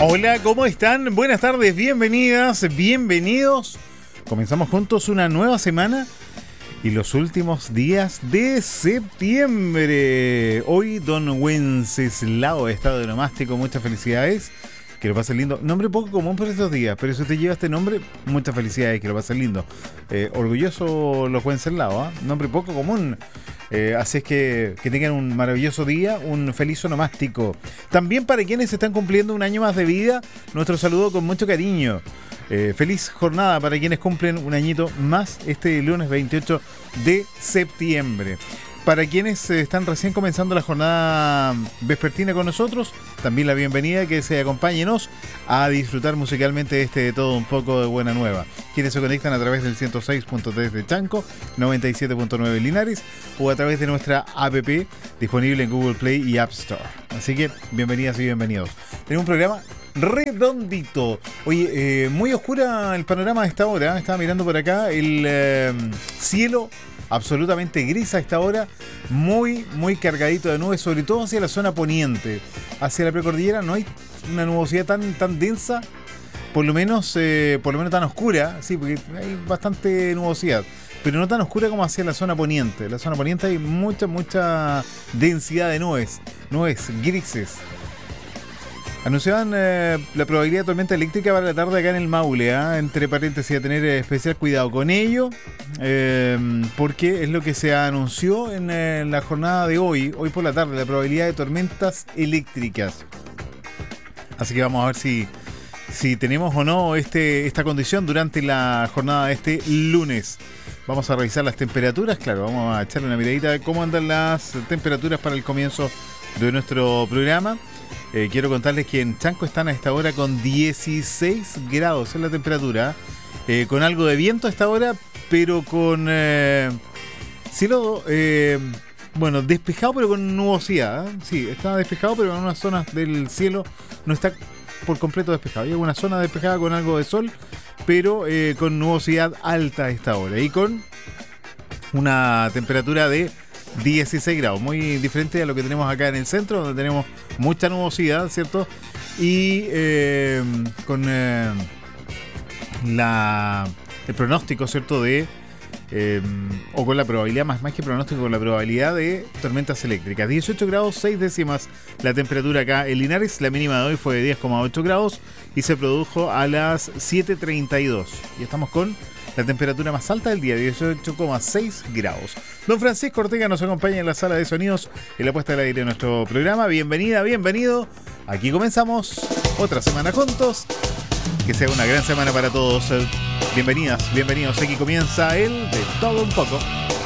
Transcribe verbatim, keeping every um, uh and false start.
Hola, ¿cómo están? Buenas tardes, bienvenidas, bienvenidos. Comenzamos juntos una nueva semana y los últimos días de septiembre. Hoy don Wenceslao, estado de nomástico, muchas felicidades. Que lo pasen lindo. Nombre poco común por estos días, pero si usted lleva este nombre, muchas felicidades, que lo pasen lindo. Eh, orgulloso los Wenceslao, ¿eh? Nombre poco común. Eh, así es que, que tengan un maravilloso día, un feliz onomástico. También para quienes están cumpliendo un año más de vida, nuestro saludo con mucho cariño. Eh, feliz jornada para quienes cumplen un añito más este lunes veintiocho de septiembre. Para quienes están recién comenzando la jornada vespertina con nosotros, también la bienvenida, que se acompáñenos a disfrutar musicalmente de este todo un poco de buena nueva. Quienes se conectan a través del ciento seis punto tres de Chanco, noventa y siete punto nueve Linares o a través de nuestra app disponible en Google Play y App Store. Así que bienvenidas y bienvenidos. Tenemos un programa redondito. Oye, eh, muy oscura el panorama a esta hora. Estaba mirando por acá el eh, cielo absolutamente gris a esta hora, muy, muy cargadito de nubes, sobre todo hacia la zona poniente. Hacia la precordillera no hay una nubosidad tan, tan densa, por lo menos, eh, por lo menos tan oscura, sí, porque hay bastante nubosidad, pero no tan oscura como hacia la zona poniente. En la zona poniente hay mucha, mucha densidad de nubes, nubes grises. Anunciaban eh, la probabilidad de tormenta eléctrica para la tarde acá en el Maule, ¿eh? Entre paréntesis, a tener especial cuidado con ello, eh, porque es lo que se anunció en, eh, en la jornada de hoy, hoy por la tarde, la probabilidad de tormentas eléctricas. Así que vamos a ver si, si tenemos o no este, esta condición durante la jornada de este lunes. Vamos a revisar las temperaturas, claro, vamos a echarle una miradita de cómo andan las temperaturas para el comienzo de nuestro programa. Eh, quiero contarles que en Chanco están a esta hora con dieciséis grados en la temperatura, eh, con algo de viento a esta hora, pero con eh, cielo, eh, bueno, despejado pero con nubosidad, ¿eh? Sí, está despejado, pero en unas zonas del cielo no está por completo despejado. Hay una zona despejada con algo de sol, pero eh, con nubosidad alta a esta hora y con una temperatura de dieciséis grados, muy diferente a lo que tenemos acá en el centro, donde tenemos mucha nubosidad, ¿cierto? Y eh, con eh, la, el pronóstico, ¿cierto? De eh, o con la probabilidad, más, más que pronóstico, con la probabilidad de tormentas eléctricas. dieciocho grados, seis décimas la temperatura acá en Linares. La mínima de hoy fue de diez coma ocho grados y se produjo a las siete treinta y dos. Y estamos con la temperatura más alta del día, dieciocho coma seis grados. Don Francisco Ortega nos acompaña en la sala de sonidos en la puesta al aire de nuestro programa. Bienvenida, bienvenido. Aquí comenzamos otra semana juntos. Que sea una gran semana para todos. Bienvenidas, bienvenidos. Aquí comienza el De Todo Un Poco.